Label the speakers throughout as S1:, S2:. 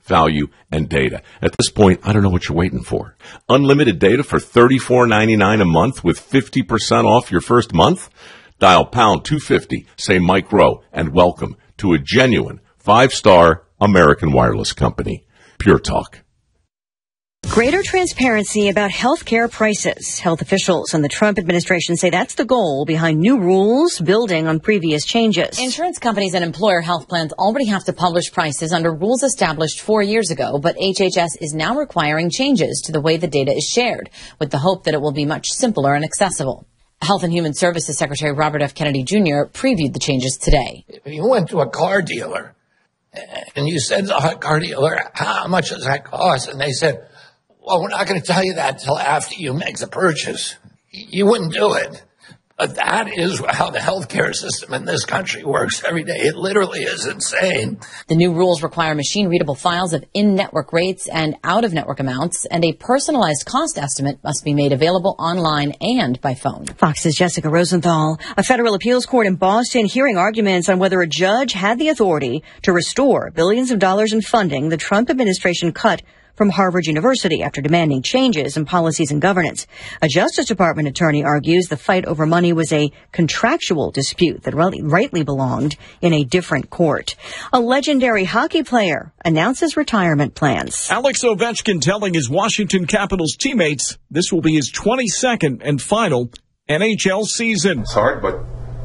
S1: value, and data. At this point, I don't know what you're waiting for. Unlimited data for $34.99 a month with 50% off your first month? Dial pound 250, say Mike Rowe, and welcome to a genuine 5-star American wireless company. Pure Talk.
S2: Greater transparency about health care prices. Health officials and the Trump administration say that's the goal behind new rules building on previous changes.
S3: Insurance companies and employer health plans already have to publish prices under rules established 4 years ago, but HHS is now requiring changes to the way the data is shared, with the hope that it will be much simpler and accessible. Health and Human Services Secretary Robert F. Kennedy Jr. previewed the changes today.
S4: If you went to a car dealer and you said to the car dealer, how much does that cost? And they said, well, we're not going to tell you that until after you make the purchase. You wouldn't do it. But that is how the healthcare system in this country works every day. It literally is insane.
S3: The new rules require machine-readable files of in-network rates and out-of-network amounts, and a personalized cost estimate must be made available online and by phone.
S2: Fox's Jessica Rosenthal. A federal appeals court in Boston hearing arguments on whether a judge had the authority to restore billions of dollars in funding the Trump administration cut from Harvard University after demanding changes in policies and governance. A Justice Department attorney argues the fight over money was a contractual dispute that rightly belonged in a different court. A legendary hockey player announces retirement plans.
S5: Alex Ovechkin telling his Washington Capitals teammates this will be his 22nd and final NHL season.
S6: It's hard, but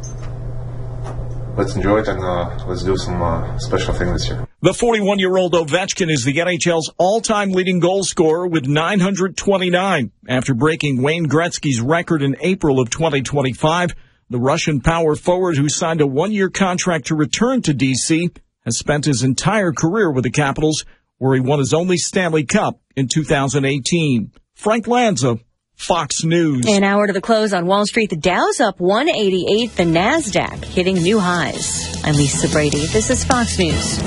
S6: let's enjoy it and let's do some special things this year.
S5: The 41-year-old Ovechkin is the NHL's all-time leading goal scorer with 929. After breaking Wayne Gretzky's record in April of 2025, the Russian power forward who signed a one-year contract to return to D.C. has spent his entire career with the Capitals, where he won his only Stanley Cup in 2018. Frank Lanza, Fox News.
S2: An hour to the close on Wall Street. The Dow's up 188. The NASDAQ hitting new highs. I'm Lisa Brady. This is Fox News.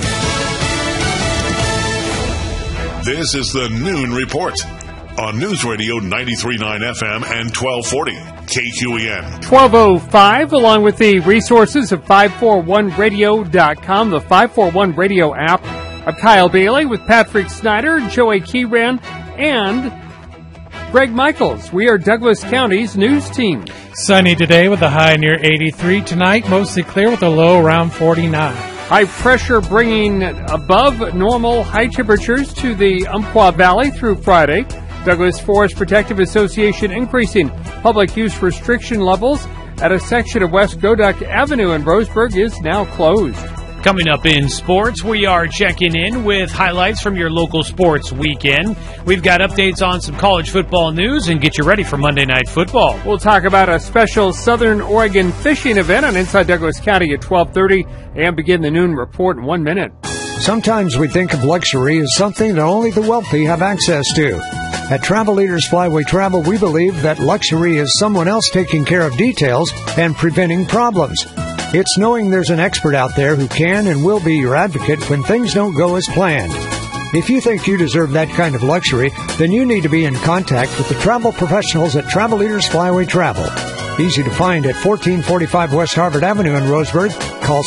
S7: This is the Noon Report on News Radio 93.9 FM and 1240 KQEN.
S8: 12:05, along with the resources of 541radio.com, the 541 Radio app. I'm Kyle Bailey with Patrick Snyder, Joey Kieran, and Greg Michaels. We are Douglas County's news team.
S9: Sunny today with a high near 83. Tonight, mostly clear with a low around 49.
S8: High pressure bringing above normal high temperatures to the Umpqua Valley through Friday. Douglas Forest Protective Association increasing public use restriction levels at a section of West Goduck Avenue in Roseburg is now closed.
S9: Coming up in sports, we are checking in with highlights from your local sports weekend. We've got updates on some college football news and get you ready for Monday Night Football.
S8: We'll talk about a special Southern Oregon fishing event on Inside Douglas County at 12:30 and begin the noon report in 1 minute.
S10: Sometimes we think of luxury as something that only the wealthy have access to. At Travel Leaders Flyway Travel, we believe that luxury is someone else taking care of details and preventing problems. It's knowing there's an expert out there who can and will be your advocate when things don't go as planned. If you think you deserve that kind of luxury, then you need to be in contact with the travel professionals at Travel Leaders Flyway Travel. Easy to find at 1445 West Harvard Avenue in Roseburg. Call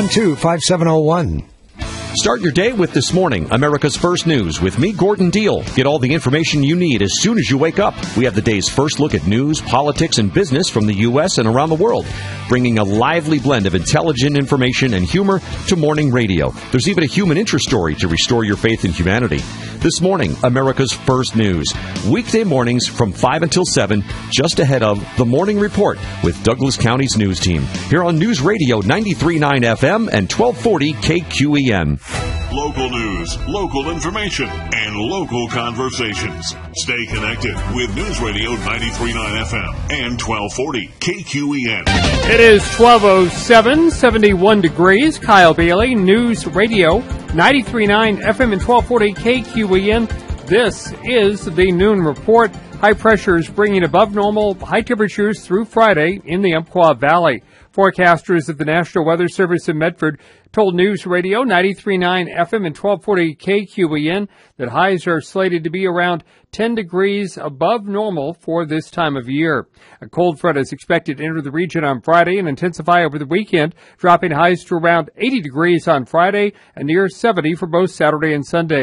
S10: 672-5701.
S11: Start your day with This Morning, America's First News, with me, Gordon Deal. Get all the information you need as soon as you wake up. We have the day's first look at news, politics, and business from the U.S. and around the world, bringing a lively blend of intelligent information and humor to morning radio. There's even a human interest story to restore your faith in humanity. This Morning, America's First News. Weekday mornings from 5 until 7, just ahead of The Morning Report with Douglas County's news team. Here on News Radio 93.9 FM and 1240 KQEN.
S7: Local news, local information, and local conversations. Stay connected with News Radio 93.9 FM and 1240 KQEN.
S8: It is 12:07, 71 degrees. Kyle Bailey, News Radio 93.9 FM and 1240 KQEN. This is the Noon Report. High pressures bringing above normal high temperatures through Friday in the Umpqua Valley. Forecasters at the National Weather Service in Medford told News Radio 93.9 FM and 1240 KQEN that highs are slated to be around 10 degrees above normal for this time of year. A cold front is expected to enter the region on Friday and intensify over the weekend, dropping highs to around 80 degrees on Friday and near 70 for both Saturday and Sunday.